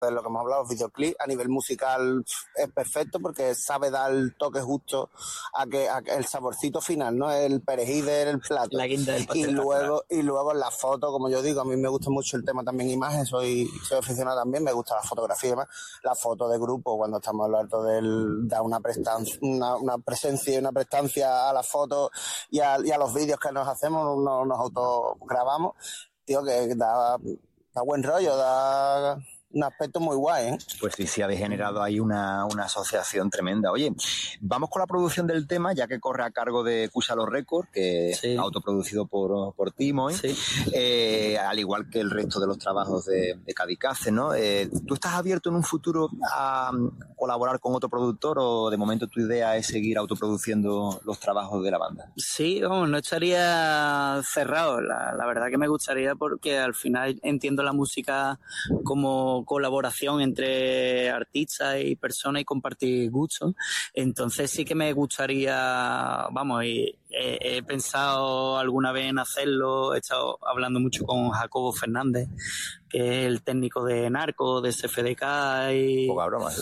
de lo que hemos hablado, los videoclips a nivel musical es perfecto porque sabe dar el toque justo a que el saborcito final, ¿no? El perejil del plato. La guinda del pastel. Y luego en la foto, como yo digo, a mí me gusta mucho el tema también imagen, soy aficionado también, me gusta la fotografía y demás. La foto de grupo, cuando estamos a lo alto da una presencia y una prestancia a las fotos y a los vídeos que nos hacemos, nos autograbamos, tío, que da buen rollo, da un aspecto muy guay, ¿eh? Pues sí, habéis generado ahí una asociación tremenda. Oye, vamos con la producción del tema, ya que corre a cargo de Cúsalo Records, que es autoproducido por Timoy, al igual que el resto de los trabajos de Kamikaze, ¿no? ¿Tú estás abierto en un futuro a colaborar con otro productor o de momento tu idea es seguir autoproduciendo los trabajos de la banda? Sí, vamos, no estaría cerrado. La verdad que me gustaría porque al final entiendo la música como colaboración entre artistas y personas y compartir gustos. Entonces sí que me gustaría, vamos, y he pensado alguna vez en hacerlo. He estado hablando mucho con Jacobo Fernández, que es el técnico de Narco, de CFDK y... Poca broma,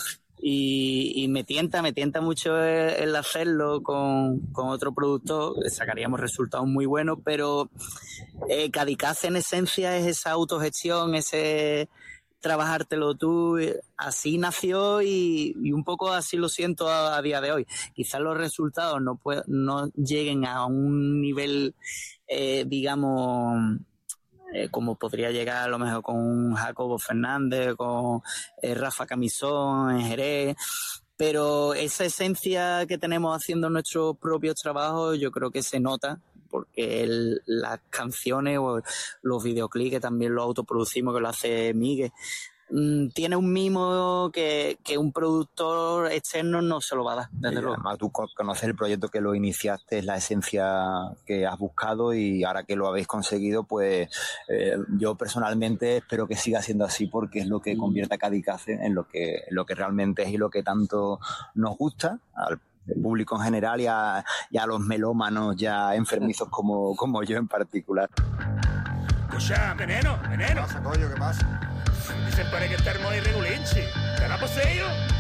Y me tienta mucho el hacerlo con otro productor, sacaríamos resultados muy buenos, pero Kamikaze en esencia es esa autogestión, ese trabajártelo tú, así nació y un poco así lo siento a día de hoy. Quizás los resultados no lleguen a un nivel, digamos, como podría llegar a lo mejor con un Jacobo Fernández, con Rafa Camisón en Jerez, pero esa esencia que tenemos haciendo nuestros propios trabajos yo creo que se nota, porque las canciones o los videoclips, que también los autoproducimos, que lo hace Miguel, tiene un mimo que un productor externo no se lo va a dar, desde luego. Además, tú conoces el proyecto que lo iniciaste, es la esencia que has buscado y ahora que lo habéis conseguido, pues yo personalmente espero que siga siendo así porque es lo que convierte a Kamikaze en lo que realmente es y lo que tanto nos gusta al público en general y a los melómanos ya enfermizos como yo en particular. Escucha, veneno. ¿Qué pasa, coño? ¿Qué pasa? Dicen por ahí que está muy irregulinchi. ¿Te la poseo?